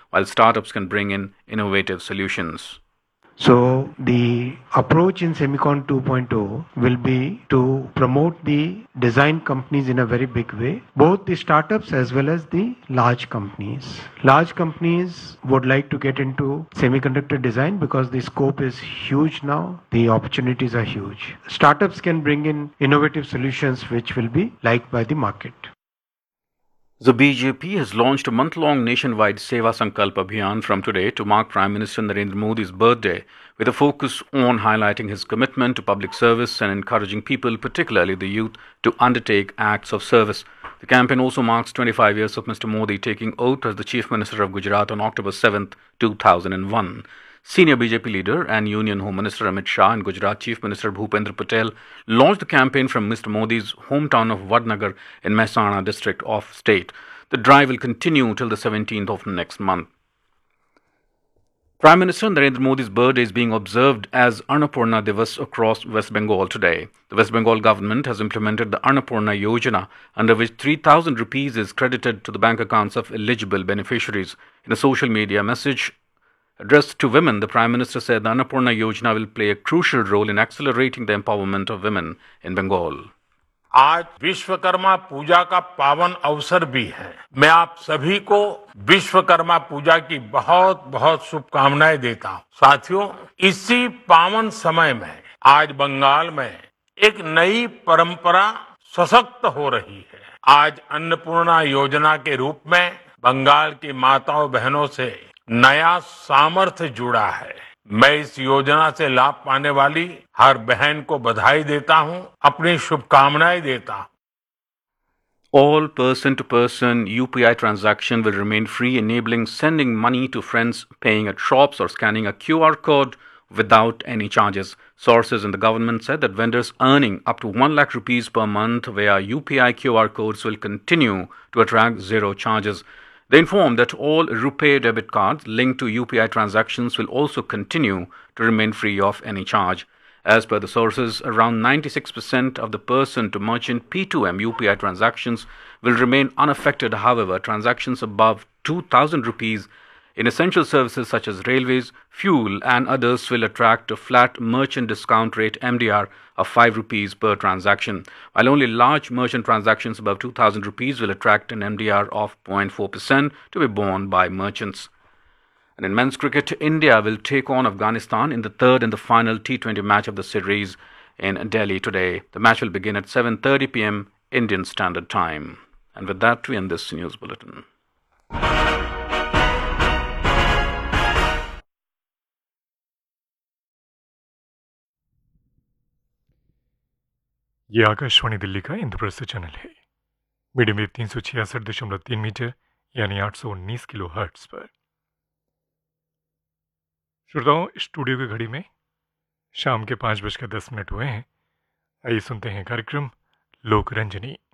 while startups can bring in innovative solutions. So the approach in Semicon 2.0 will be to promote the design companies in a very big way, both the startups as well as the large companies. Large companies would like to get into semiconductor design because the scope is huge now, the opportunities are huge. Startups can bring in innovative solutions which will be liked by the market. The BJP has launched a month-long nationwide Seva Sankalp Abhiyan from today to mark Prime Minister Narendra Modi's birthday, with a focus on highlighting his commitment to public service and encouraging people, particularly the youth, to undertake acts of service. The campaign also marks 25 years of Mr. Modi taking oath as the Chief Minister of Gujarat on October 7, 2001. Senior BJP leader and Union Home Minister Amit Shah and Gujarat Chief Minister Bhupendra Patel launched the campaign from Mr. Modi's hometown of Vadnagar in Mehsana district of state. The drive will continue till the 17th of next month. Prime Minister Narendra Modi's birthday is being observed as Annapurna Divas across West Bengal today. The West Bengal government has implemented the Annapurna Yojana, under which 3,000 rupees is credited to the bank accounts of eligible beneficiaries. In a social media message addressed to women, the Prime Minister said the Annapurna Yojana will play a crucial role in accelerating the empowerment of women in Bengal. आज विश्वकर्मा पूजा का पावन अवसर भी है। मैं आप सभी को विश्वकर्मा पूजा की बहुत बहुत शुभकामनाएं देता हूं। साथियों, इसी पावन समय में आज बंगाल में एक नई परंपरा सशक्त हो रही है। आज अन्नपूर्णा योजना के रूप में बंगाल की माताओं बहनों से नया सामर्थ्य जुड़ा है। मैं इस योजना से लाभ पाने वाली हर बहन को बधाई देता हूं, अपनी शुभकामनाएं देता हूं। All person-to-person UPI transaction will remain free, enabling sending money to friends, paying at shops, or scanning a QR code without any charges. Sources in the government said that vendors earning up to 1 lakh rupees per month via UPI QR codes will continue to attract zero charges. They informed that all RuPay debit cards linked to UPI transactions will also continue to remain free of any charge. As per the sources, around 96% of the person-to-merchant P2M UPI transactions will remain unaffected. However, transactions above 2,000 rupees in essential services such as railways, fuel and others will attract a flat merchant discount rate MDR of 5 rupees per transaction, while only large merchant transactions above 2,000 rupees will attract an MDR of 0.4% to be borne by merchants. And in men's cricket, India will take on Afghanistan in the third and the final T20 match of the series in Delhi today. The match will begin at 7:30 p.m. Indian Standard Time. And with that, we end this news bulletin. ये आकाशवाणी दिल्ली का Indraprastha channel है। Medium wave 366.3 metre यानी 819 kilo hertz पर। श्रोताओं, studio की घड़ी में शाम के 5:10 हुए हैं। आइए सुनते हैं कार्यक्रम लोक रंजनी।